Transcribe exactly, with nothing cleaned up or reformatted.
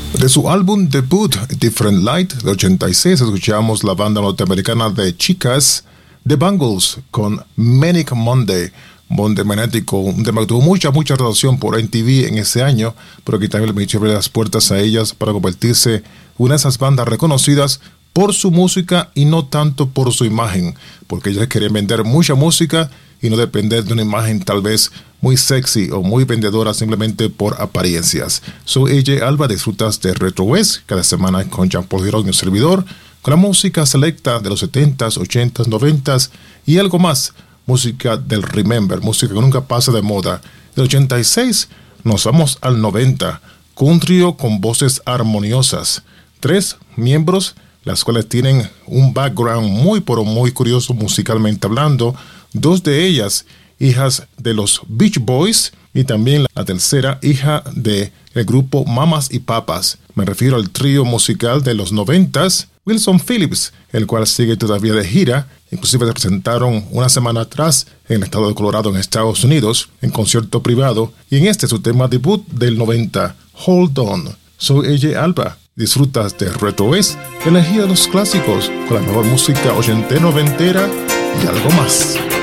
De su álbum debut Different Light de ochenta y seis escuchamos la banda norteamericana de chicas The Bangles con Manic Monday, Monday Magnético, un tema que tuvo mucha, mucha rotación por M T V en ese año, pero que también le permitió abrir las puertas a ellas para convertirse en una de esas bandas reconocidas por su música y no tanto por su imagen, porque ellas querían vender mucha música y no depender de una imagen tal vez muy sexy o muy vendedora simplemente por apariencias. Soy A J Alba, disfrutas de Retro West cada semana con Jean-Paul Girón y un servidor, con la música selecta de los setentas, ochentas, noventas y algo más, música del Remember, música que nunca pasa de moda. Del ochenta y seis nos vamos al noventa, con un trío con voces armoniosas, tres miembros, las cuales tienen un background muy pero muy curioso musicalmente hablando, dos de ellas hijas de los Beach Boys y también la tercera hija del grupo Mamas y Papas. Me refiero al trío musical de los noventas, Wilson Phillips, el cual sigue todavía de gira. Inclusive se presentaron una semana atrás en el estado de Colorado en Estados Unidos en concierto privado, y en este su tema debut del noventa, Hold On. Soy A J Alba. Disfrutas de Retro West, energía de los clásicos, con la mejor música ochentera, noventera y algo más.